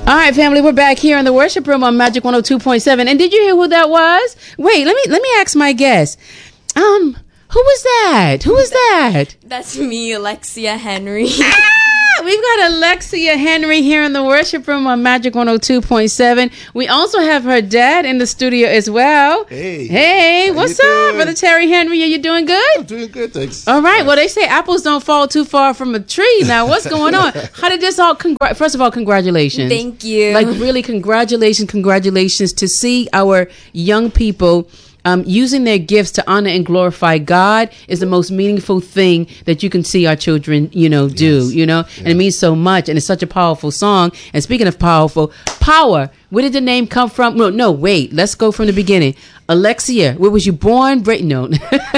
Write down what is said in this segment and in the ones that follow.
All right, family, we're back here in the worship room on Magic 102.7. And did you hear who that was? Wait, let me ask my guest. Who was that? Who was that? That's me, Alexia Henry. We've got Alexia Henry here in the worship room on Magic 102.7. We also have her dad in the studio as well. Hey, what's up, Brother Terry Henry? Are you doing good? I'm doing good, thanks. All right. Well, they say apples don't fall too far from a tree. Now, what's going on? How did this all... First of all, congratulations. Thank you. Like, really, congratulations to see our young people... using their gifts to honor and glorify God is the most meaningful thing that you can see our children, do, and it means so much. And it's such a powerful song. And speaking of powerful, power, where did the name come from? No, wait, let's go from the beginning. Alexia, where was you born? No.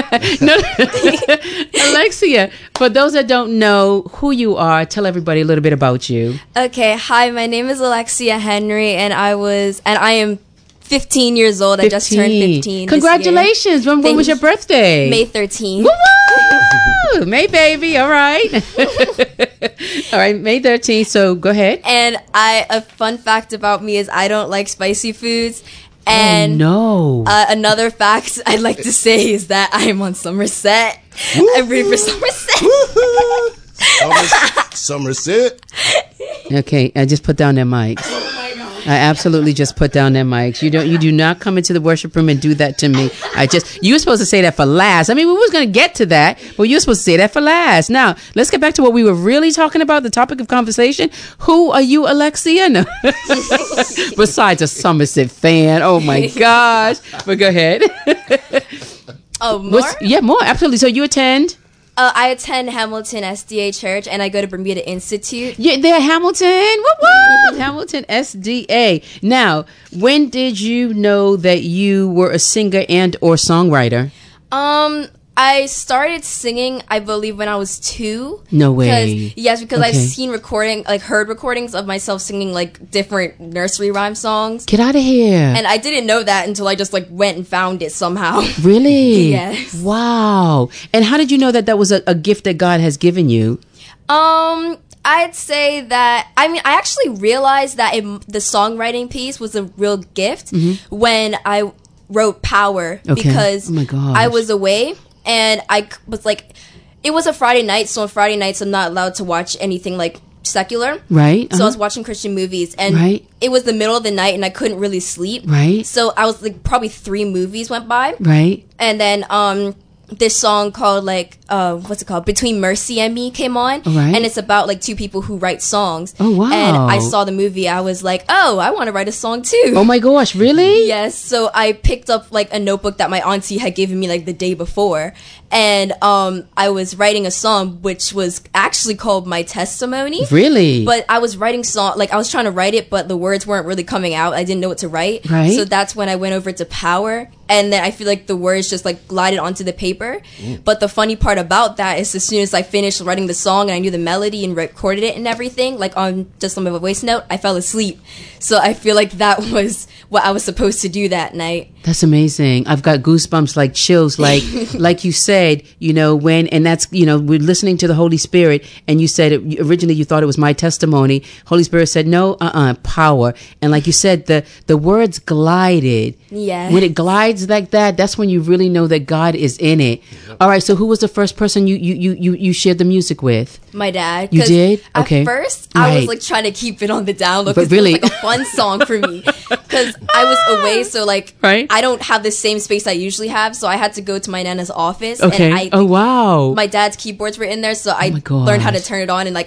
Alexia, for those that don't know who you are, tell everybody a little bit about you. Okay. Hi, my name is Alexia Henry, and I am 15 years old. 15. I just turned 15. Congratulations. When was your birthday? May 13th. Woo-woo! May baby. All right. All right. May 13th. So go ahead. And a fun fact about me is I don't like spicy foods. And another fact I'd like to say is that I am on Somerset. I read for Somerset. Somerset. Okay. I just put down their mics. I absolutely just put down their mics. You do not come into the worship room and do that to me. You were supposed to say that for last. I mean, we was going to get to that, but you were supposed to say that for last. Now, let's get back to what we were really talking about, the topic of conversation. Who are you, Alexia? No. Besides a Somerset fan. Oh my gosh. But go ahead. Oh, more? More. Absolutely. So you attend? I attend Hamilton SDA Church, and I go to Bermuda Institute. Yeah, they're Hamilton. Woo-woo! Hamilton SDA. Now, when did you know that you were a singer and or songwriter? I started singing, I believe, when I was 2. No way. Because I've heard recordings of myself singing like different nursery rhyme songs. Get out of here. And I didn't know that until I just went and found it somehow. Really? Yes. Wow. And how did you know that was a gift that God has given you? I'd say that, I actually realized that the songwriting piece was a real gift when I wrote Power because I was away. And I was it was a Friday night, so on Friday nights I'm not allowed to watch anything secular. Right. So I was watching Christian movies, and it was the middle of the night, and I couldn't really sleep. Right. So I was probably 3 movies went by. Right. And then this song called what's it called? Between Mercy and Me came on. Right. And it's about 2 people who write songs. Oh wow. And I saw the movie, I was like, oh, I want to write a song too. Oh my gosh, really? Yes. So I picked up a notebook that my auntie had given me the day before. And I was writing a song which was actually called My Testimony. Really? But I was writing I was trying to write it, but the words weren't really coming out. I didn't know what to write. Right. So that's when I went over to Power. And then I feel the words just glided onto the paper. But the funny part about that is as soon as I finished writing the song and I knew the melody and recorded it and everything, on my voice note, I fell asleep. So I feel that was what I was supposed to do that night. That's amazing. I've got goosebumps, chills, like you said, and that's, we're listening to the Holy Spirit, and you said originally you thought it was My Testimony. Holy Spirit said, no, Power. And like you said, the words glided. Yeah. When it glides like that, that's when you really know that God is in it. Yep. All right. So who was the first person you shared the music with? My dad. You did? Okay. At first, I was trying to keep it on the down low because really? It was a fun song for me. Because I was away, so I don't have the same space I usually have, so I had to go to my Nana's office. Okay. And wow. My dad's keyboards were in there, so I learned how to turn it on, and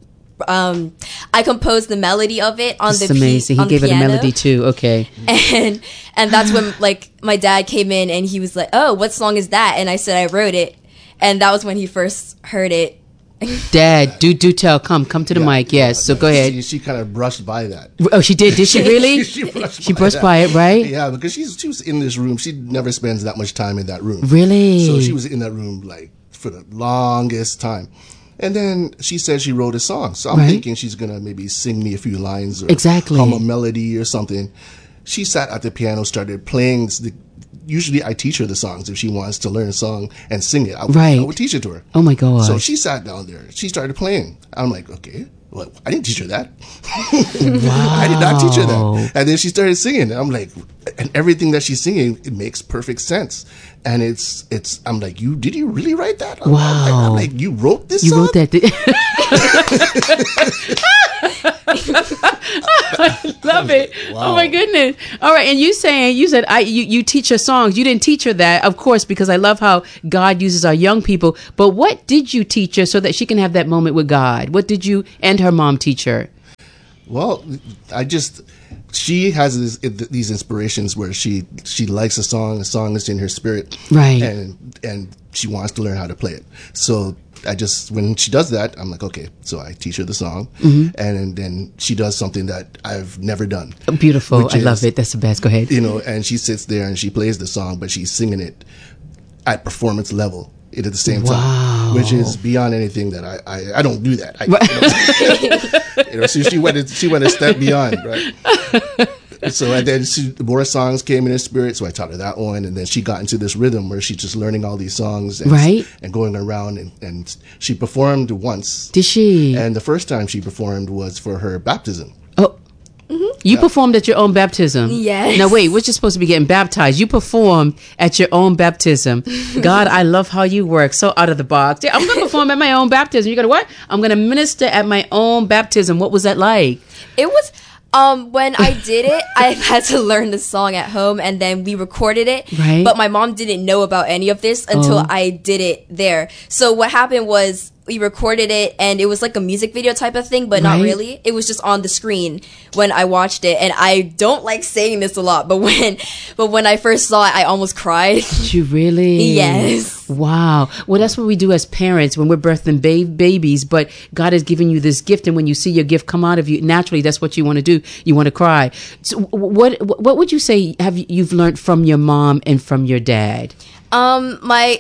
I composed the melody of it on That's amazing. He gave it a melody too. Okay. And that's when my dad came in and he was like, "Oh, what song is that?" And I said I wrote it, and that was when he first heard it. Dad, do tell. Come to the mic. Yes. So go ahead. She kind of brushed by that. Oh, she did. Did she really? she brushed by it, right? Yeah, because she was in this room. She never spends that much time in that room. Really? So she was in that room for the longest time. And then she said she wrote a song. So I'm thinking she's going to maybe sing me a few lines or hum a melody or something. She sat at the piano, started playing. Usually I teach her the songs if she wants to learn a song and sing it. I would teach it to her. Oh my God. So she sat down there. She started playing. I'm like, okay, Well, I didn't teach her that. Wow. I did not teach her that. And then she started singing. I'm like, and everything that she's singing, it makes perfect sense. And I'm like, did you really write that? Wow. I'm like, you wrote this song? You wrote that. I love it. Wow. Oh my goodness. All right. And you said you teach her songs. You didn't teach her that, of course, because I love how God uses our young people. But what did you teach her so that she can have that moment with God? What did you and her mom teach her? Well, she has these inspirations where she likes a song is in her spirit, right? And she wants to learn how to play it. So when she does that, I'm like, okay. So I teach her the song, and then she does something that I've never done. Beautiful, I love it. That's the best. Go ahead. And she sits there and she plays the song, but she's singing it at performance level at the same time, which is beyond anything that I don't do that. So she went a step beyond, right? So and then more songs came in her spirit, so I taught her that one, and then she got into this rhythm where she's just learning all these songs and going around, and she performed once. Did she? And the first time she performed was for her baptism. Oh. You performed at your own baptism. Yes. Now wait, we're just supposed to be getting baptized. You performed at your own baptism. God, I love how you work. So out of the box. I'm going to perform at my own baptism. You're going to what? I'm going to minister at my own baptism. What was that like? It was... when I did it, I had to learn the song at home, and then we recorded it. Right. But my mom didn't know about any of this until I did it there. So what happened was we recorded it, and it was like a music video type of thing, but not really. It was just on the screen when I watched it, and I don't like saying this a lot, but when I first saw it, I almost cried. Did you really? Yes. Wow. Well, that's what we do as parents when we're birthing babies, but God has given you this gift, and when you see your gift come out of you, naturally, that's what you want to do. You want to cry. So what would you say you've learned from your mom and from your dad? For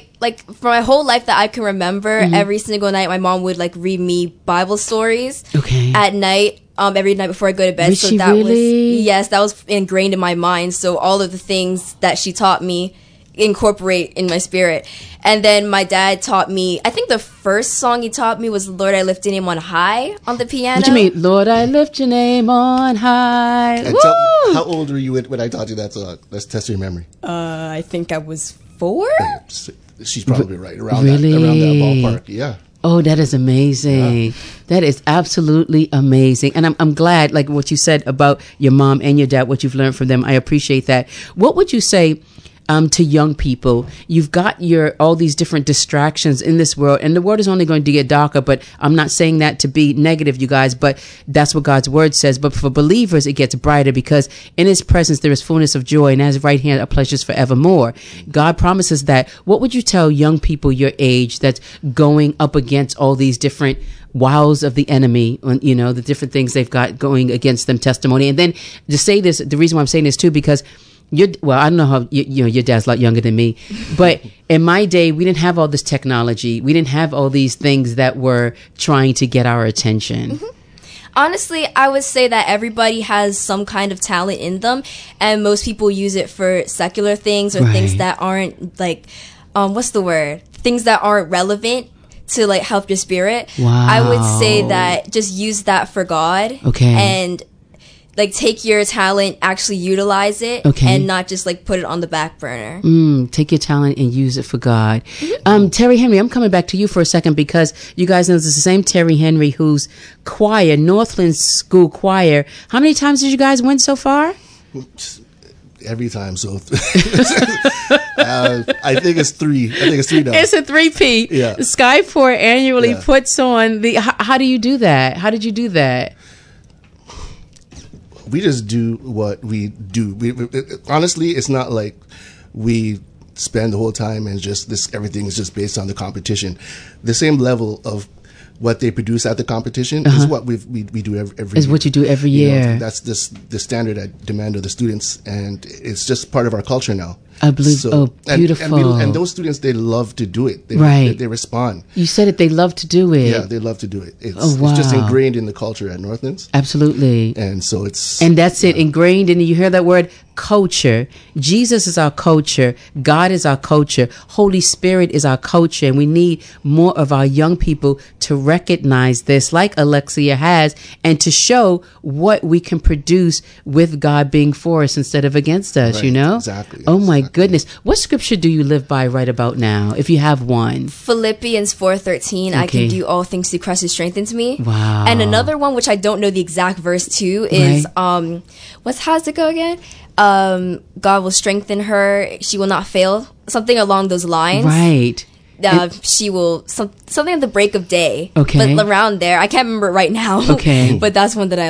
my whole life that I can remember, every single night my mom would read me Bible stories at night, every night before I go to bed. So that really? that was ingrained in my mind. So all of the things that she taught me incorporate in my spirit. And then my dad taught me, I think the first song he taught me was Lord, I Lift Your Name on High on the piano. What do you mean? Lord, I lift your name on high. And how old were you when I taught you that song? Let's test your memory. I think I was 4. She's probably right around that ballpark. Yeah. Oh, that is amazing. Yeah. That is absolutely amazing. And I'm glad, like what you said about your mom and your dad, what you've learned from them. I appreciate that. What would you say to young people? You've got all these different distractions in this world, and the world is only going to get darker, but I'm not saying that to be negative, you guys, but that's what God's word says. But for believers, it gets brighter, because in his presence there is fullness of joy, and at his right hand are pleasures forevermore. God promises that. What would you tell young people your age that's going up against all these different wiles of the enemy, the different things they've got going against them, testimony? And then to say this, the reason why I'm saying this too, because I don't know how your dad's a lot younger than me, but in my day, we didn't have all this technology. We didn't have all these things that were trying to get our attention. Mm-hmm. Honestly, I would say that everybody has some kind of talent in them, and most people use it for secular things or things that aren't things that aren't relevant to help your spirit. Wow. I would say that just use that for God. Okay. And take your talent, actually utilize it, and not just put it on the back burner. Take your talent and use it for God. Terry Henry, I'm coming back to you for a second, because you guys know this is the same Terry Henry whose choir, Northland School Choir. How many times did you guys win so far? Every time, so I think it's 3. Now. It's a 3-peat. Yeah. Skyport annually puts on the. How do you do that? How did you do that? We just do what we do. Honestly, it's not like we spend the whole time and everything is just based on the competition. The same level of what they produce at the competition is what we do every year. Is what you do every year. That's the standard I demand of the students, and it's just part of our culture now. I believe. Beautiful. And those students, they love to do it. They respond. You said it. They love to do it. Yeah, they love to do it. It's just ingrained in the culture at Northlands. Absolutely. And so that's it, ingrained in. You hear that word, culture. Jesus is our culture. God is our culture. Holy Spirit is our culture. And we need more of our young people to recognize this, like Alexia has, and to show what we can produce with God being for us instead of against us, right, you know? Exactly. Oh my goodness. What scripture do you live by right about now, if you have one? Philippians 4:13, I can do all things through Christ who strengthens me. Wow. And another one, which I don't know the exact verse to, is, how's it go again? God will strengthen her. She will not fail. Something along those lines. Right. She will, something at the break of day. Okay. But around there, I can't remember it right now. Okay. But that's one that I